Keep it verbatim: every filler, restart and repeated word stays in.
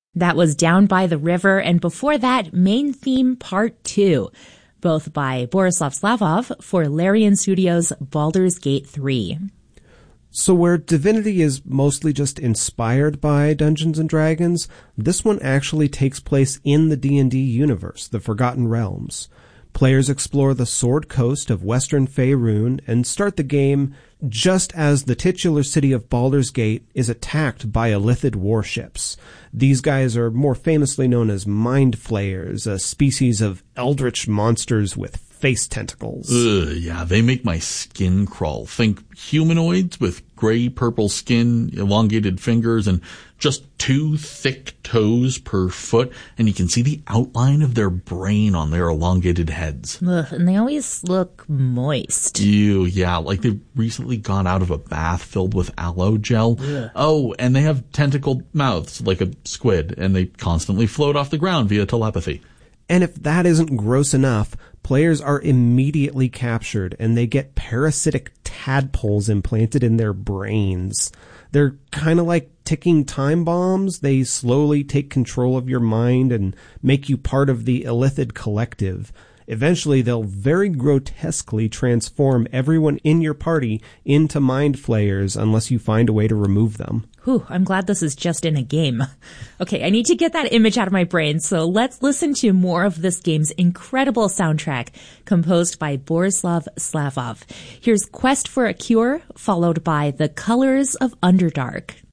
That was Down by the River, and before that, Main Theme Part two, both by Borislav Slavov for Larian Studios' Baldur's Gate three. So where Divinity is mostly just inspired by Dungeons and Dragons, this one actually takes place in the D and D universe, the Forgotten Realms. Players explore the Sword Coast of Western Faerun and start the game just as the titular city of Baldur's Gate is attacked by Illithid warships. These guys are more famously known as Mind Flayers, a species of eldritch monsters with face tentacles. Ugh, yeah, they make my skin crawl. Think humanoids with gray-purple skin, elongated fingers, and just two thick toes per foot, and you can see the outline of their brain on their elongated heads. Ugh, and they always look moist. Ew, yeah, like they've recently gone out of a bath filled with aloe gel. Ugh. Oh, and they have tentacled mouths like a squid, and they constantly float off the ground via telepathy. And if that isn't gross enough, players are immediately captured and they get parasitic tadpoles implanted in their brains. They're kind of like ticking time bombs. They slowly take control of your mind and make you part of the Illithid collective. Eventually, they'll very grotesquely transform everyone in your party into mind flayers unless you find a way to remove them. Whew, I'm glad this is just in a game. Okay, I need to get that image out of my brain, so let's listen to more of this game's incredible soundtrack composed by Borislav Slavov. Here's Quest for a Cure, followed by The Colors of Underdark.